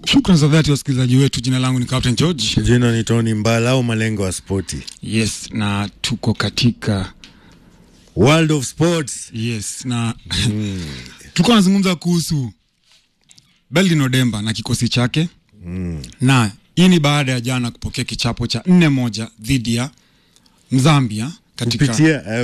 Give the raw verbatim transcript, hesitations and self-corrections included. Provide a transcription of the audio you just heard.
Shukrani za dhati wasikilizaji wetu. Jina langu ni Captain George. Jina ni Tony Mbala au malengo wa sporti. Yes, na tuko katika World of Sports. Yes, na mm. tuko nazungumza kuhusu Beldin Odemba na kikosi chake. Mm. Na hii ni baada ya jana kupokea kichapo cha nne moja dhidi ya Zambia katika kupitia